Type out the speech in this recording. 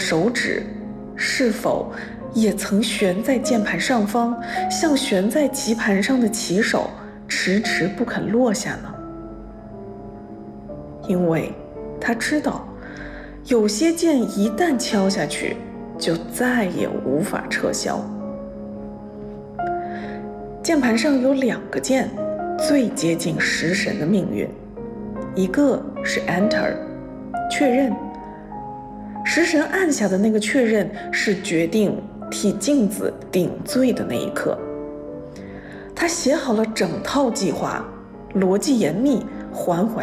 手指是否也曾悬在键盘上方，像悬在棋盘上的棋手，迟迟不肯落下呢？因为他知道，有些键一旦敲下去，就再也无法撤销。键盘上有2个键最接近食神的命运，一个是 Enter 确认，食神按下的那个确认是决定替镜子顶罪的那一刻。他写好了整套计划，逻辑严密，环环